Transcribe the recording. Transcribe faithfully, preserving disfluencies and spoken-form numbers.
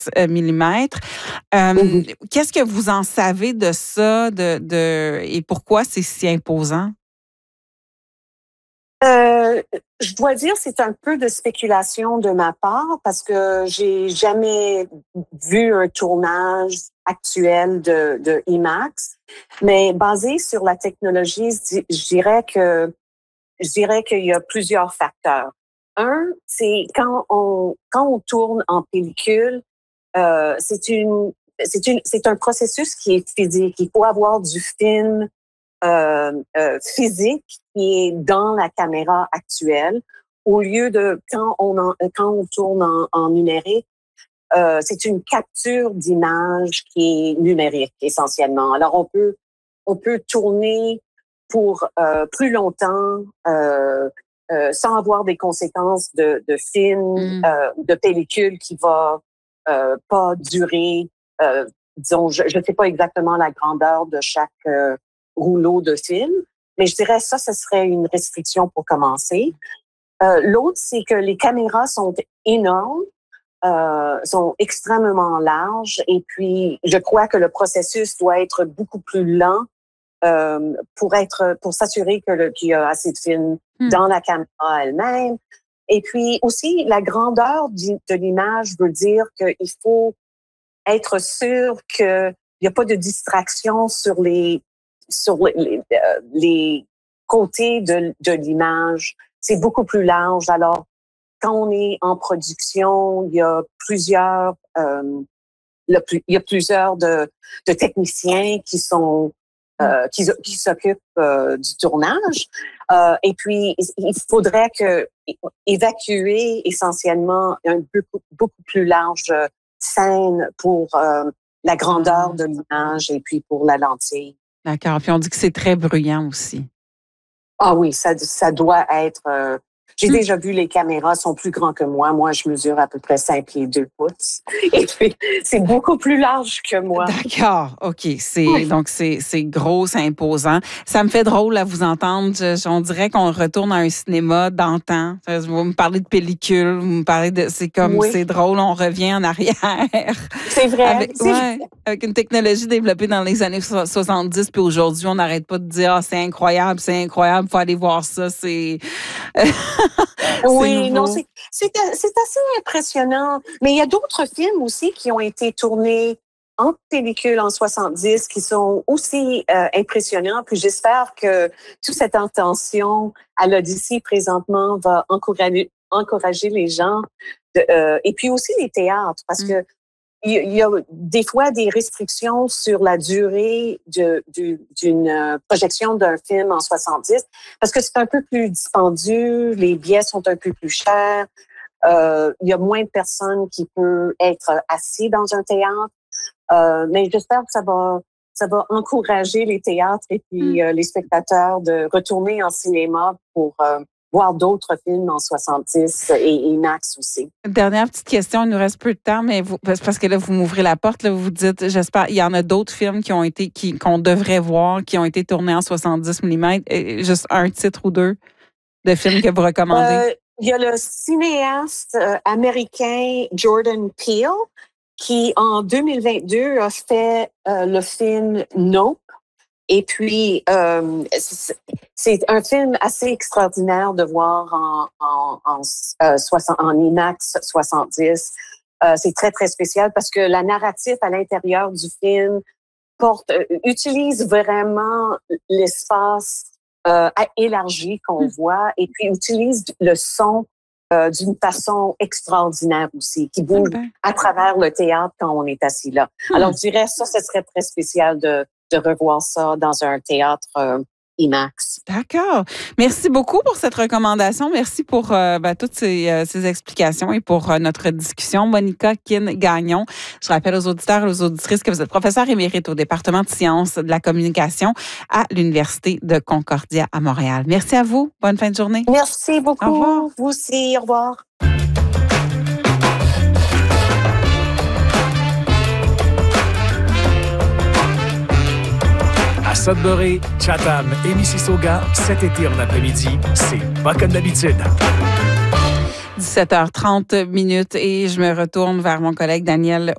millimètres. Euh, Mm-hmm. Qu'est-ce que vous en savez de ça de, de, et pourquoi c'est si imposant? Euh, je dois dire, c'est un peu de spéculation de ma part parce que j'ai jamais vu un tournage actuel de, de IMAX, mais basé sur la technologie, je dirais que je dirais qu'il y a plusieurs facteurs. Un, c'est quand on quand on tourne en pellicule, euh, c'est une c'est une c'est un processus qui est physique. Il faut avoir du film euh, euh, physique qui est dans la caméra actuelle, au lieu de quand on en, quand on tourne en, en numérique, euh, c'est une capture d'image qui est numérique essentiellement. Alors on peut on peut tourner pour euh, plus longtemps euh, euh, sans avoir des conséquences de, de film, Mm. euh, de pellicule qui va euh, pas durer. Euh, disons, je ne sais pas exactement la grandeur de chaque euh, rouleau de film, mais je dirais ça, ce serait une restriction pour commencer. Euh, l'autre, c'est que les caméras sont énormes, euh, sont extrêmement larges, et puis je crois que le processus doit être beaucoup plus lent euh, pour être, pour s'assurer que le, qu'il y a assez de film Hmm. dans la caméra elle-même. Et puis aussi, la grandeur du, de l'image veut dire qu'il faut être sûr qu'il n'y a pas de distraction sur les sur les, les, euh, les côtés de, de l'image. C'est beaucoup plus large. Alors, quand on est en production, il y a plusieurs, euh, il y a plusieurs de, de techniciens qui sont euh, qui, qui s'occupent euh, du tournage. Euh, et puis, il faudrait que évacuer essentiellement un beaucoup, beaucoup plus large scène pour euh, la grandeur de l'image et puis pour la lentille. D'accord. Puis on dit que c'est très bruyant aussi. Ah oui, ça, ça doit être... Euh, j'ai mmh. déjà vu les caméras, sont plus grands que moi. Moi, je mesure à peu près cinq pieds deux pouces. Et puis, c'est beaucoup plus large que moi. D'accord. OK. C'est, oui. Donc, c'est, c'est gros, c'est imposant. Ça me fait drôle à vous entendre. Je, on dirait qu'on retourne à un cinéma d'antan. Vous me parlez de pellicule, vous me parlez de... C'est comme, oui. c'est drôle, on revient en arrière. C'est vrai. Avec, c'est ouais, vrai. Avec une technologie développée dans les années soixante-dix, puis aujourd'hui, on n'arrête pas de dire, ah, c'est incroyable, c'est incroyable, il faut aller voir ça, c'est... oui, non, c'est, c'est, c'est assez impressionnant. Mais il y a d'autres films aussi qui ont été tournés en pellicule en soixante-dix qui sont aussi euh, impressionnants. Puis j'espère que toute cette attention à l'Odyssée présentement va encourager, encourager les gens. De, euh, et puis aussi les théâtres, parce mm. que il y a des fois des restrictions sur la durée de, de, d'une projection d'un film en soixante-dix parce que c'est un peu plus dispendieux, les billets sont un peu plus chers, euh, il y a moins de personnes qui peuvent être assis dans un théâtre. Euh, mais j'espère que ça va, ça va encourager les théâtres et puis euh, les spectateurs de retourner en cinéma pour euh, voir d'autres films en soixante-dix et IMAX aussi. Dernière petite question, il nous reste peu de temps, mais vous, parce que là, vous m'ouvrez la porte, là, vous dites, j'espère, il y en a d'autres films qui ont été, qui, qu'on devrait voir, qui ont été tournés en soixante-dix millimètres. Juste un titre ou deux de films que vous recommandez? Euh, il y a le cinéaste euh, américain Jordan Peele, qui en deux mille vingt-deux a fait euh, le film Nope. Et puis, euh, c'est un film assez extraordinaire de voir en, en, en, euh, soixante, en IMAX soixante-dix. Euh, c'est très, très spécial parce que la narrative à l'intérieur du film porte, euh, utilise vraiment l'espace euh, élargi qu'on mmh. voit et puis utilise le son euh, d'une façon extraordinaire aussi, qui bouge mmh. à travers le théâtre quand on est assis là. Mmh. Alors, je dirais, ça, ce serait très spécial de de revoir ça dans un théâtre euh, IMAX. D'accord. Merci beaucoup pour cette recommandation. Merci pour euh, ben, toutes ces, euh, ces explications et pour euh, notre discussion. Monica Kin-Gagnon, je rappelle aux auditeurs et aux auditrices que vous êtes professeure émérite au département de sciences de la communication à l'Université de Concordia à Montréal. Merci à vous. Bonne fin de journée. Merci beaucoup. Au revoir. Vous aussi. Au revoir. À Sudbury, Chatham et Mississauga, cet été en après-midi, c'est pas comme d'habitude. dix-sept heures trente minutes et je me retourne vers mon collègue Daniel